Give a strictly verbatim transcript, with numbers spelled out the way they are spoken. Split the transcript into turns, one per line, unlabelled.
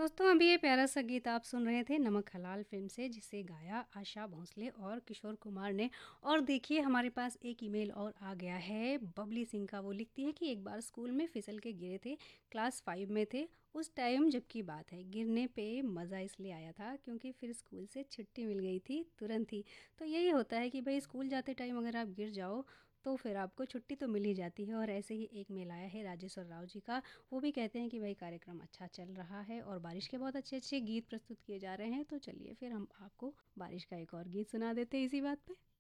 दोस्तों अभी ये प्यारा सा गीत आप सुन रहे थे नमक हलाल फ़िल्म से, जिसे गाया आशा भोसले और किशोर कुमार ने। और देखिए हमारे पास एक ईमेल और आ गया है बबली सिंह का। वो लिखती है कि एक बार स्कूल में फिसल के गिरे थे, क्लास फाइव में थे। उस टाइम जब की बात है, गिरने पे मज़ा इसलिए आया था क्योंकि फिर स्कूल से छुट्टी मिल गई थी तुरंत ही। तो यही होता है कि भाई स्कूल जाते टाइम अगर आप गिर जाओ तो फिर आपको छुट्टी तो मिल ही जाती है। और ऐसे ही एक मेल आया है राजेश्वर राव जी का। वो भी कहते हैं कि भाई कार्यक्रम अच्छा चल रहा है और बारिश के बहुत अच्छे अच्छे गीत प्रस्तुत किए जा रहे हैं। तो चलिए फिर हम आपको बारिश का एक और गीत सुना देते हैं इसी बात पे।